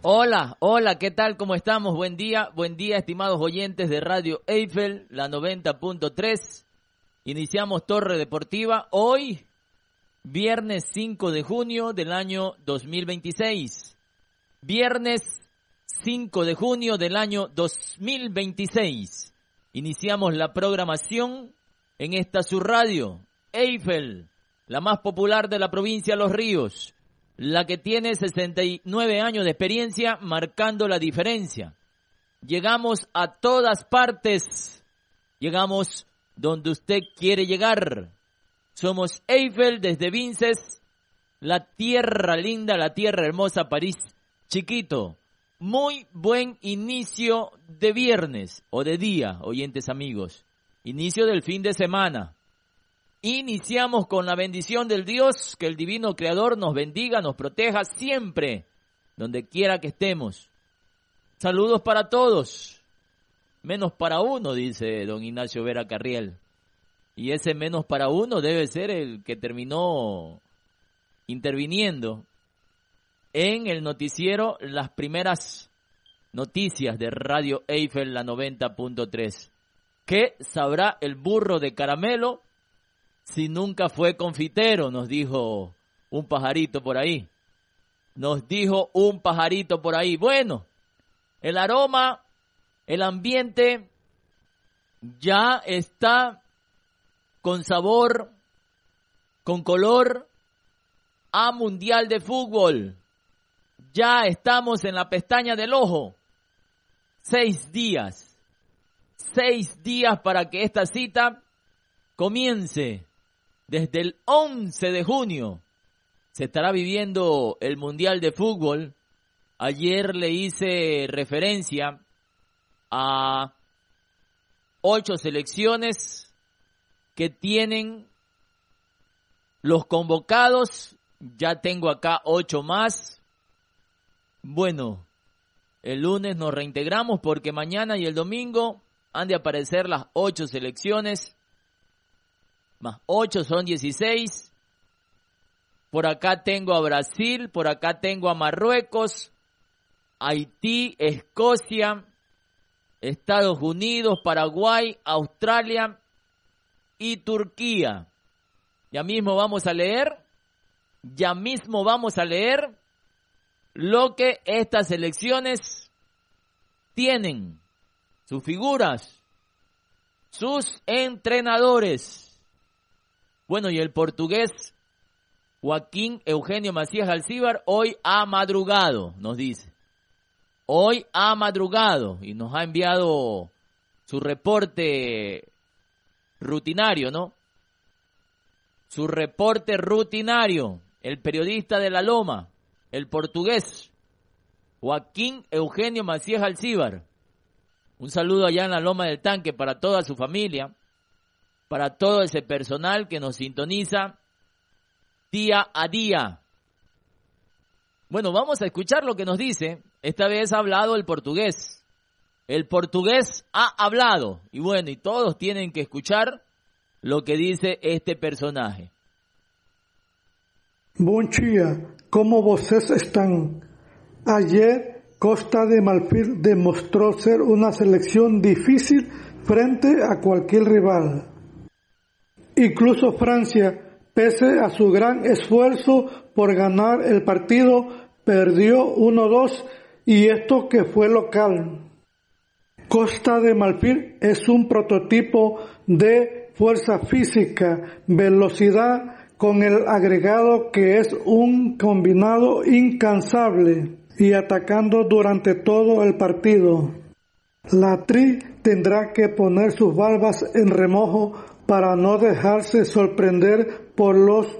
Hola, hola, ¿qué tal? ¿Cómo estamos? Buen día, estimados oyentes de Radio Eiffel, la 90.3. Iniciamos Torre Deportiva hoy, viernes 5 de junio del año 2026. Viernes 5 de junio del año 2026. Iniciamos la programación en esta su radio, Eiffel, la más popular de la provincia de Los Ríos. La que tiene 69 años de experiencia marcando la diferencia. Llegamos a todas partes. Llegamos donde usted quiere llegar. Somos Eiffel desde Vinces, la tierra linda, la tierra hermosa, París chiquito. Muy buen inicio de viernes o de día, oyentes amigos. Inicio del fin de semana. Iniciamos con la bendición del Dios, que el divino creador nos bendiga, nos proteja siempre, donde quiera que estemos. Saludos para todos, menos para uno, dice don Ignacio Vera Carriel. Y ese menos para uno debe ser el que terminó interviniendo en el noticiero, las primeras noticias de Radio Eiffel, la 90.3. ¿Qué sabrá el burro de caramelo si nunca fue confitero? Nos dijo un pajarito por ahí. Nos dijo un pajarito por ahí. Bueno, el aroma, el ambiente ya está con sabor, con color a Mundial de Fútbol. Ya estamos en la pestaña del ojo. 6 días. 6 días para que esta cita comience. Desde el 11 de junio se estará viviendo el Mundial de Fútbol. Ayer le hice referencia a 8 selecciones que tienen los convocados. Ya tengo acá 8 más. Bueno, el lunes nos reintegramos porque mañana y el domingo han de aparecer las 8 selecciones. Más 8 son 16. Por acá tengo a Brasil, por acá tengo a Marruecos, Haití, Escocia, Estados Unidos, Paraguay, Australia y Turquía. Ya mismo vamos a leer lo que estas selecciones tienen, sus figuras, sus entrenadores. Bueno, y el portugués Joaquín Eugenio Macías Alcíbar hoy ha madrugado, nos dice. Hoy ha madrugado y nos ha enviado su reporte rutinario, ¿no? Su reporte rutinario, el periodista de La Loma, el portugués Joaquín Eugenio Macías Alcíbar. Un saludo allá en La Loma del Tanque para toda su familia, para todo ese personal que nos sintoniza día a día. Bueno, vamos a escuchar lo que nos dice. Esta vez ha hablado el portugués. El portugués ha hablado. Y bueno, y todos tienen que escuchar lo que dice este personaje. Bom dia, como vocês estão? Ayer, Costa de Marfil demostró ser una selección difícil frente a cualquier rival. Incluso Francia, pese a su gran esfuerzo por ganar el partido, perdió 1-2 y esto que fue local. Costa de Marfil es un prototipo de fuerza física, velocidad con el agregado que es un combinado incansable y atacando durante todo el partido. La Tri tendrá que poner sus barbas en remojo para no dejarse sorprender por los